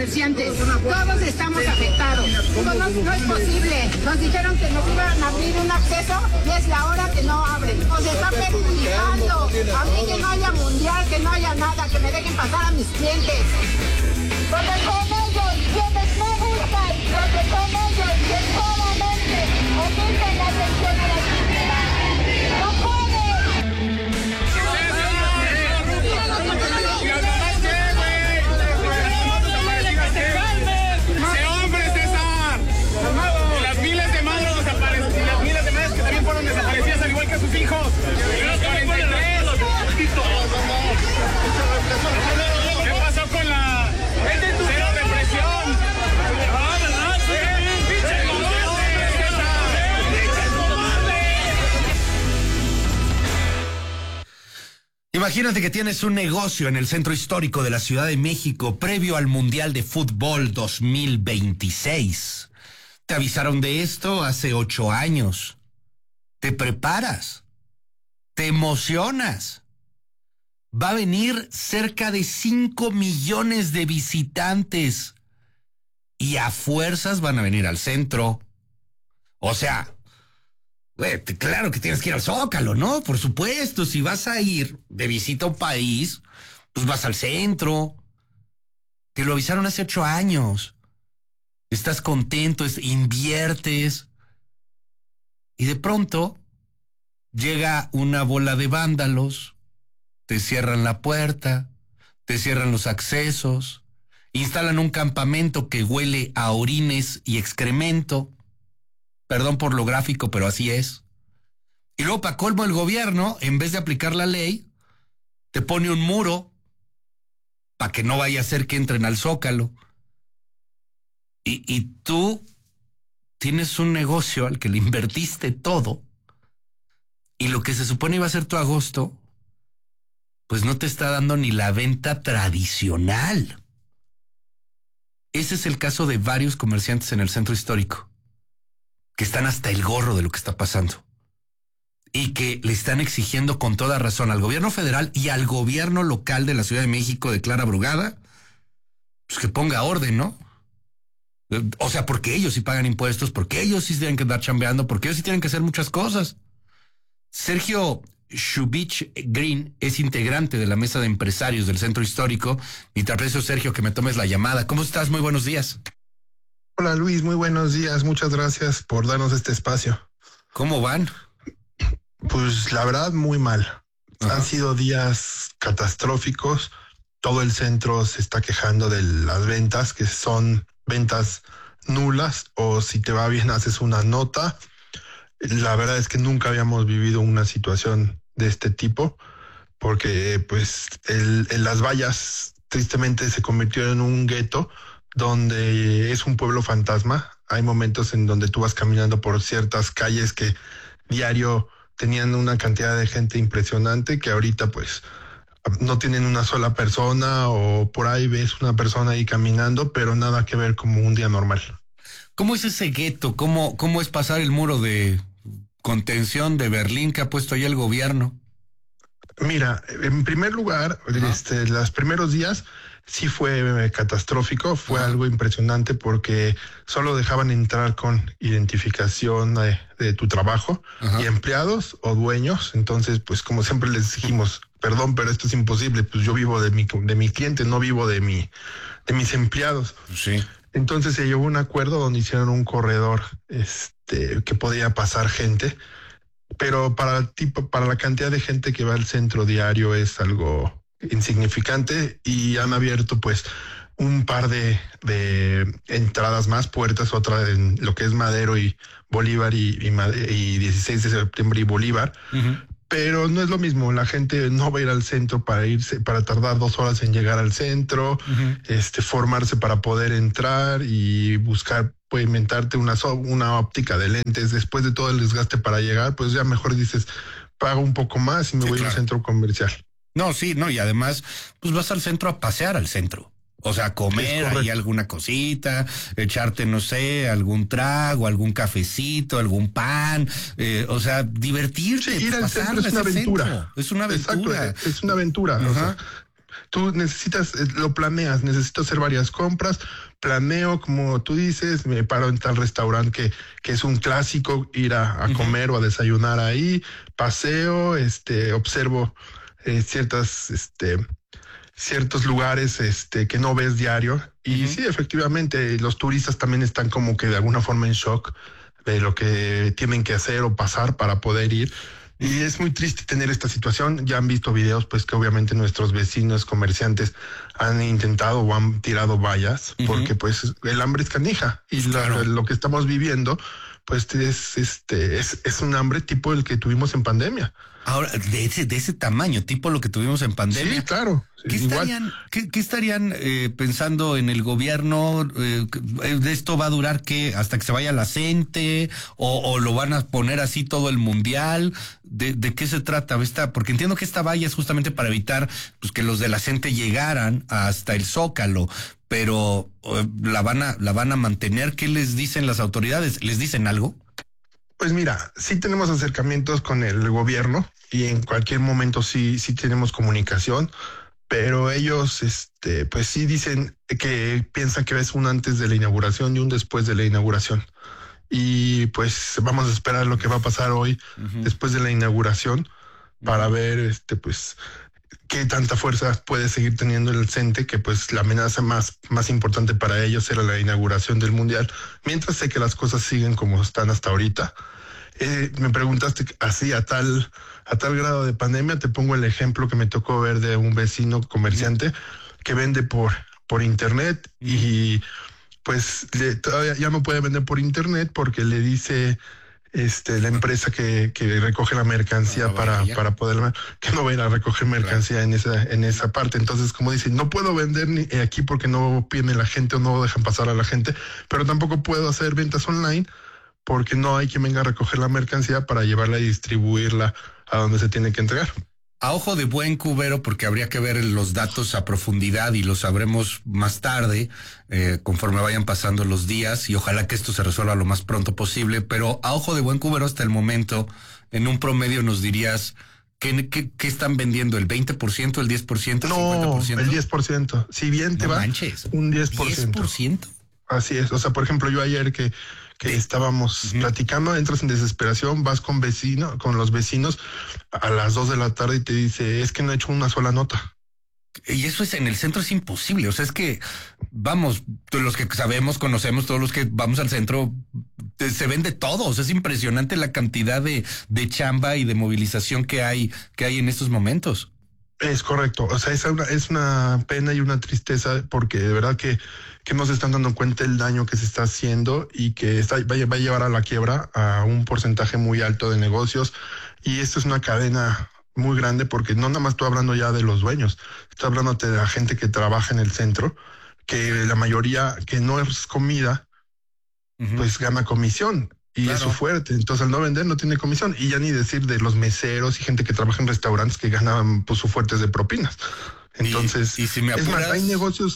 comerciantes. Todos estamos afectados. No es posible. Nos dijeron que nos iban a abrir un acceso y es la hora que no abren. Nos está perjudicando. A mí que no haya mundial, que no haya nada, que me dejen pasar a mis clientes. Porque con ellos, quienes me gustan, porque con ellos, que solamente omiten la atención a las víctimas. ¡No pueden! ¡Ese hombre, César! Y las miles de madres desaparecidas, y las miles de madres que también fueron desaparecidas, al igual que sus hijos. Los 43. ¿Qué pasó con la cero represión? Imagínate que tienes un negocio en el centro histórico de la Ciudad de México previo al Mundial de Fútbol 2026. Te avisaron de esto hace 8 años. Te preparas. Te emocionas. Va a venir cerca de 5 millones de visitantes. Y a fuerzas van a venir al centro. O sea, claro que tienes que ir al Zócalo, ¿no? Por supuesto, si vas a ir de visita a un país, pues vas al centro. Te lo avisaron hace 8 años. Estás contento, inviertes. Y de pronto llega una bola de vándalos, te cierran la puerta, te cierran los accesos, instalan un campamento que huele a orines y excremento. Perdón por lo gráfico, pero así es. Y luego, para colmo, el gobierno, en vez de aplicar la ley, te pone un muro para que no vaya a ser que entren al Zócalo. Y tú tienes un negocio al que le invertiste todo y lo que se supone iba a ser tu agosto, pues no te está dando ni la venta tradicional. Ese es el caso de varios comerciantes en el centro histórico, que están hasta el gorro de lo que está pasando y que le están exigiendo con toda razón al gobierno federal y al gobierno local de la Ciudad de México de Clara Brugada, pues que ponga orden, ¿no? O sea, porque ellos sí pagan impuestos, porque ellos sí tienen que andar chambeando, porque ellos sí tienen que hacer muchas cosas. Sergio Shubich Green es integrante de la mesa de empresarios del centro histórico y te aprecio, Sergio, que me tomes la llamada. ¿Cómo estás? Muy buenos días. Hola Luis, muy buenos días. Muchas gracias por darnos este espacio. ¿Cómo van? Pues la verdad, muy mal. Han sido días catastróficos. Todo el centro se está quejando de las ventas, que son ventas nulas, o si te va bien haces una nota. La verdad es que nunca habíamos vivido una situación de este tipo, porque pues las vallas tristemente se convirtieron en un gueto donde es un pueblo fantasma. Hay momentos en donde tú vas caminando por ciertas calles que diario tenían una cantidad de gente impresionante, que ahorita pues no tienen una sola persona, o por ahí ves una persona ahí caminando, pero nada que ver como un día normal. ¿Cómo es ese gueto? ¿Cómo es pasar el muro de contención de Berlín que ha puesto ahí el gobierno? Mira, en primer lugar, los primeros días sí fue catastrófico, fue algo impresionante porque solo dejaban entrar con identificación de tu trabajo y empleados o dueños. Entonces, pues como siempre les dijimos, perdón, pero esto es imposible, pues yo vivo de mi cliente, no vivo de mis empleados. Sí. Entonces se llegó a un acuerdo donde hicieron un corredor que podía pasar gente, pero para la cantidad de gente que va al centro diario es algo insignificante, y han abierto pues un par de entradas más, puertas, otra en lo que es Madero y Bolívar y 16 de septiembre y Bolívar. Pero no es lo mismo, la gente no va a ir al centro para tardar 2 horas en llegar al centro, formarse para poder entrar y buscar, pues inventarte una óptica de lentes. Después de todo el desgaste para llegar, pues ya mejor dices, pago un poco más y me voy al centro comercial. No, sí, no, y además, pues vas al centro a pasear al centro. O sea, comer ahí alguna cosita, echarte, no sé, algún trago, algún cafecito, algún pan, o sea, divertirte. Sí, ir al centro es una aventura. Es una aventura. Exacto, es una aventura. O sea, tú necesitas, lo planeas, necesito hacer varias compras, planeo, como tú dices, me paro en tal restaurante que es un clásico, ir a comer o a desayunar ahí, paseo, observo ciertos lugares que no ves diario. Y sí, efectivamente, los turistas también están como que de alguna forma en shock de lo que tienen que hacer o pasar para poder ir. Y es muy triste tener esta situación. Ya han visto videos, pues, que obviamente nuestros vecinos comerciantes han intentado o han tirado vallas, porque pues el hambre es canija. Y claro, lo que estamos viviendo, pues es un hambre tipo el que tuvimos en pandemia. Ahora, de ese tamaño, tipo lo que tuvimos en pandemia. Sí, claro. ¿Qué estarían pensando en el gobierno? ¿Esto va a durar qué? ¿Hasta que se vaya la gente? ¿O lo van a poner así todo el mundial? ¿De qué se trata? Porque entiendo que esta valla es justamente para evitar pues, que los de la gente llegaran hasta el Zócalo. Pero la van a mantener. ¿Qué les dicen las autoridades? ¿Les dicen algo? Pues mira, sí tenemos acercamientos con el gobierno y en cualquier momento sí tenemos comunicación, pero ellos pues sí dicen que piensan que es un antes de la inauguración y un después de la inauguración. Y pues vamos a esperar lo que va a pasar hoy después de la inauguración para ver pues qué tanta fuerza puede seguir teniendo el CENTE, que pues la amenaza más importante para ellos era la inauguración del Mundial, mientras sé que las cosas siguen como están hasta ahorita. Me preguntaste así a tal grado de pandemia. Te pongo el ejemplo que me tocó ver de un vecino comerciante que vende por internet y pues todavía ya no puede vender por internet porque le dice la empresa que recoge la mercancía para poder, que no va a ir a recoger mercancía en esa parte. Entonces, como dice, no puedo vender ni aquí porque no viene la gente o no dejan pasar a la gente, pero tampoco puedo hacer ventas online porque no hay quien venga a recoger la mercancía para llevarla y distribuirla a donde se tiene que entregar. A ojo de buen cubero, porque habría que ver los datos a profundidad y lo sabremos más tarde, conforme vayan pasando los días, y ojalá que esto se resuelva lo más pronto posible, pero a ojo de buen cubero hasta el momento, en un promedio nos dirías, ¿qué están vendiendo? ¿El 20%, el 10%, no, 50%? El 10%. Si bien te va, manches, un 10%. ¿10%? Así es. O sea, por ejemplo, yo ayer que estábamos platicando, entras en desesperación, vas con los vecinos a las 2 de la tarde y te dice, es que no he hecho una sola nota. Y eso en el centro es imposible. O sea, es que, vamos, todos los que sabemos, conocemos, todos los que vamos al centro, se vende todo. O sea, es impresionante la cantidad de chamba y de movilización que hay en estos momentos. Es correcto. O sea, es una pena y una tristeza porque de verdad que no se están dando cuenta el daño que se está haciendo y que va a llevar a la quiebra a un porcentaje muy alto de negocios. Y esto es una cadena muy grande porque no nada más estoy hablando ya de los dueños, estoy hablando de la gente que trabaja en el centro, que la mayoría que no es comida, pues gana comisión. Y claro, eso fuerte. Entonces, al no vender, no tiene comisión. Y ya ni decir de los meseros y gente que trabaja en restaurantes que ganan pues, sus fuertes de propinas. Entonces, y si me apuras, es más, hay negocios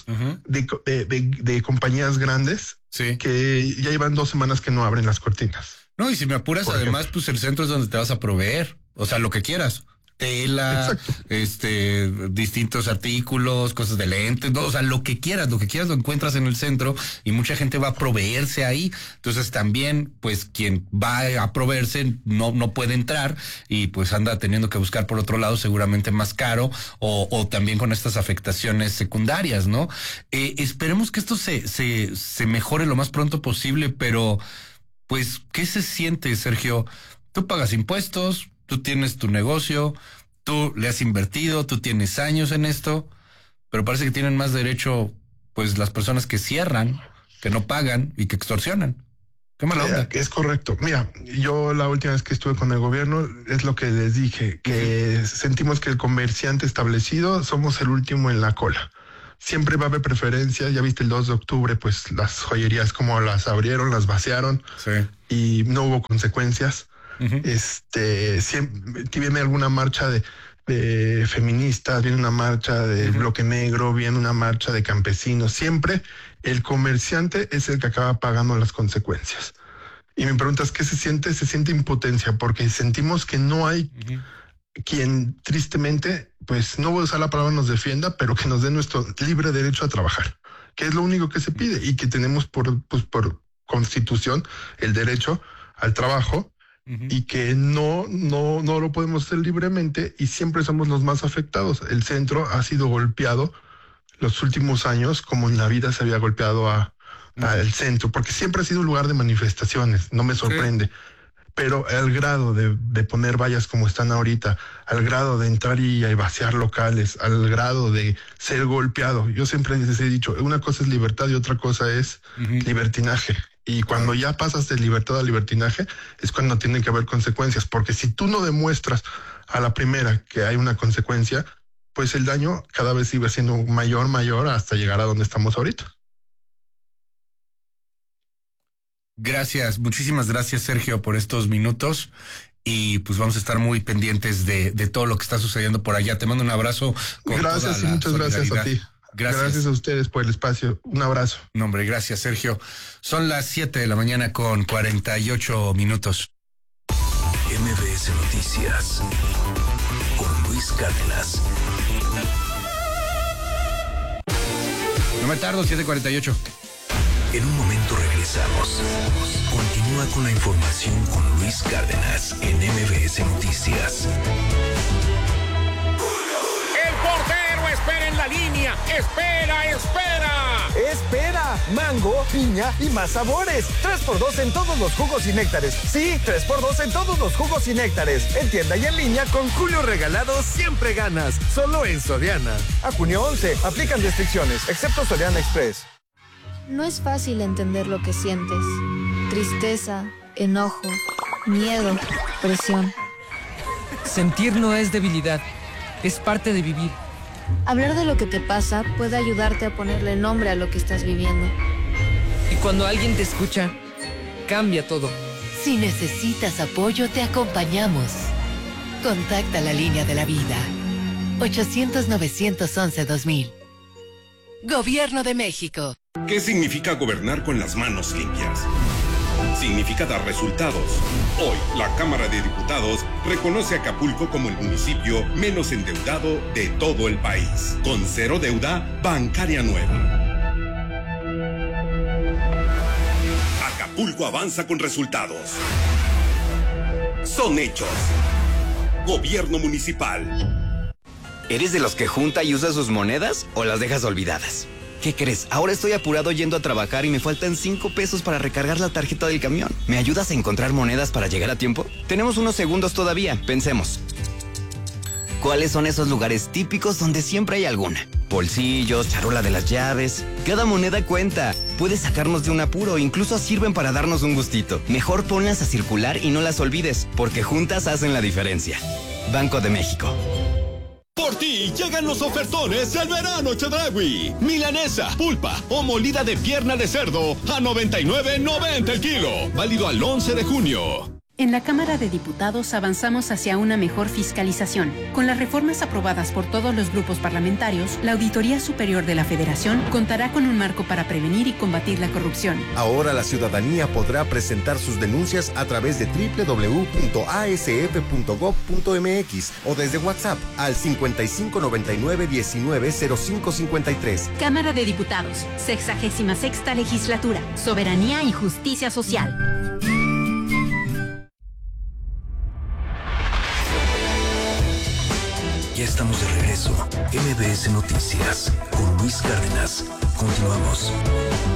de compañías grandes que ya llevan 2 semanas que no abren las cortinas. No, y si me apuras, además, pues el centro es donde te vas a proveer. O sea, lo que quieras. Tela, distintos artículos, cosas de lentes, o sea, lo que quieras lo encuentras en el centro y mucha gente va a proveerse ahí. Entonces también, pues quien va a proveerse no puede entrar y pues anda teniendo que buscar por otro lado, seguramente más caro o también con estas afectaciones secundarias, ¿no? Esperemos que esto se mejore lo más pronto posible, pero pues, ¿qué se siente, Sergio? Tú pagas impuestos, tú tienes tu negocio, tú le has invertido, tú tienes años en esto, pero parece que tienen más derecho, pues, las personas que cierran, que no pagan y que extorsionan. Qué mala onda. Es correcto. Mira, yo la última vez que estuve con el gobierno es lo que les dije, que sentimos que el comerciante establecido somos el último en la cola. Siempre va a haber preferencia. Ya viste el 2 de octubre, pues las joyerías como las abrieron, las vaciaron y no hubo consecuencias. Siempre viene alguna marcha de feministas, viene una marcha de bloque negro, viene una marcha de campesinos. Siempre el comerciante es el que acaba pagando las consecuencias. Y me preguntas, ¿qué se siente? Se siente impotencia porque sentimos que no hay quien tristemente, pues no voy a usar la palabra nos defienda, pero que nos dé nuestro libre derecho a trabajar, que es lo único que se pide y que tenemos por Constitución el derecho al trabajo. Y que no lo podemos hacer libremente y siempre somos los más afectados. El centro ha sido golpeado los últimos años como en la vida se había golpeado al centro, porque siempre ha sido un lugar de manifestaciones, no me sorprende. Sí. Pero al grado de poner vallas como están ahorita, al grado de entrar y vaciar locales, al grado de ser golpeado, yo siempre les he dicho, una cosa es libertad y otra cosa es libertinaje. Y cuando ya pasas de libertad a libertinaje es cuando tienen que haber consecuencias, porque si tú no demuestras a la primera que hay una consecuencia, pues el daño cada vez sigue siendo mayor hasta llegar a donde estamos ahorita. Gracias, muchísimas gracias, Sergio, por estos minutos. Y pues vamos a estar muy pendientes de todo lo que está sucediendo por allá. Te mando un abrazo. Gracias y muchas gracias a ti. Gracias a ustedes por el espacio. Un abrazo. No, hombre, gracias, Sergio. Son las 7 de la mañana con 48 minutos. MBS Noticias con Luis Cárdenas. No me tardo, 7:48. En un momento regresamos. Continúa con la información con Luis Cárdenas en MBS Noticias. Espera en la línea, espera. Espera, mango, piña y más sabores. 3x2 en todos los jugos y néctares. Sí, 3x2 en todos los jugos y néctares. En tienda y en línea con Julio Regalado siempre ganas. Solo en Soriana. A junio 11, aplican restricciones, excepto Soriana Express. No es fácil entender lo que sientes. Tristeza, enojo, miedo, presión. Sentir no es debilidad, es parte de vivir. Hablar de lo que te pasa puede ayudarte a ponerle nombre a lo que estás viviendo. Y cuando alguien te escucha, cambia todo. Si necesitas apoyo, te acompañamos. Contacta la línea de la vida. 800-911-2000. Gobierno de México. ¿Qué significa gobernar con las manos limpias? Significa dar resultados. Hoy, la Cámara de Diputados reconoce a Acapulco como el municipio menos endeudado de todo el país, con cero deuda bancaria nueva. Acapulco avanza con resultados. Son hechos. Gobierno municipal. ¿Eres de los que junta y usa sus monedas o las dejas olvidadas? ¿Qué crees? Ahora estoy apurado yendo a trabajar y me faltan 5 pesos para recargar la tarjeta del camión. ¿Me ayudas a encontrar monedas para llegar a tiempo? Tenemos unos segundos todavía, pensemos. ¿Cuáles son esos lugares típicos donde siempre hay alguna? Bolsillos, charola de las llaves. Cada moneda cuenta. Puede sacarnos de un apuro, incluso sirven para darnos un gustito. Mejor ponlas a circular y no las olvides, porque juntas hacen la diferencia. Banco de México. Por ti llegan los ofertones del verano Chedraui. Milanesa, pulpa o molida de pierna de cerdo a $99.90 el kilo. Válido al 11 de junio. En la Cámara de Diputados avanzamos hacia una mejor fiscalización. Con las reformas aprobadas por todos los grupos parlamentarios, la Auditoría Superior de la Federación contará con un marco para prevenir y combatir la corrupción. Ahora la ciudadanía podrá presentar sus denuncias a través de www.asf.gov.mx o desde WhatsApp al 5599-190553. Cámara de Diputados, 66ª Legislatura, Soberanía y Justicia Social. Ya estamos de regreso. MBS Noticias con Luis Cárdenas. Continuamos.